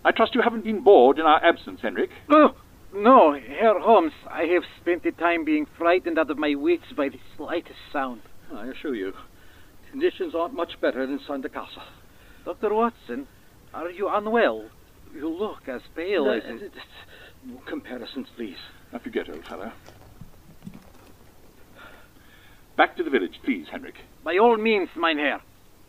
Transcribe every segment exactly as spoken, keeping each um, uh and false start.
I trust you haven't been bored in our absence, Henrik. Oh, no, Herr Holmes. I have spent the time being frightened out of my wits by the slightest sound. I assure you, conditions aren't much better inside the castle. Doctor Watson, are you unwell? You look as pale No, as... no comparisons, please. Now forget, old fellow. Back to the village, please, Henrik. By all means, Mynheer.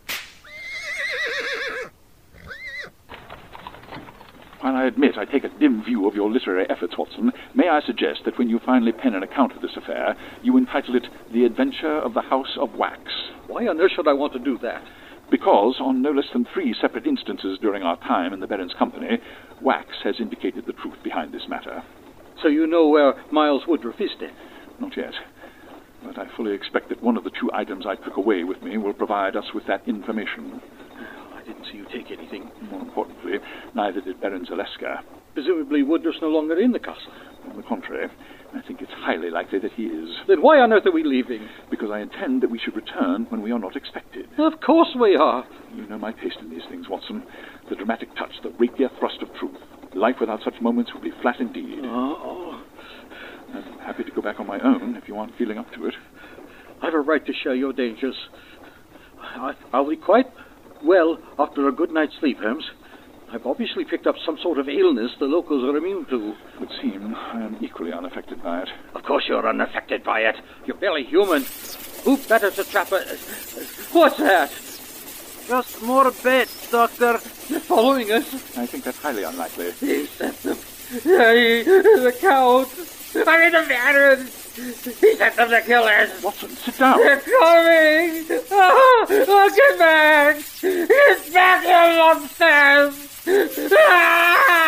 While I admit I take a dim view of your literary efforts, Watson, may I suggest that when you finally pen an account of this affair, you entitle it The Adventure of the House of Wax? Why on earth should I want to do that? Because, on no less than three separate instances during our time in the Baron's company, Wax has indicated the truth behind this matter. So you know where Miles Woodruff is, then? Not yet. But I fully expect that one of the two items I took away with me will provide us with that information. I didn't see you take anything. More importantly, neither did Baron Zaleska. Presumably Woodruff's no longer in the castle. On the contrary, I think it's highly likely that he is. Then why on earth are we leaving? Because I intend that we should return when we are not expected. Of course we are. You know my taste in these things, Watson. The dramatic touch, the rapier thrust of truth. Life without such moments would be flat indeed. Oh. I'm happy to go back on my own if you aren't feeling up to it. I've a right to share your dangers. I, I'll be quite well after a good night's sleep, Holmes. I've obviously picked up some sort of illness the locals are immune to. It would seem I am equally unaffected by it. Of course you're unaffected by it. You're barely human. Who better to trap a... What's that? Just more beds, Doctor. They're following us. I think that's highly unlikely. He sent them. Hey, the Count. I'm in the Baron. He sent them to kill us. Watson, sit down. They're coming. Oh, look at back. He's back here upstairs. Ah!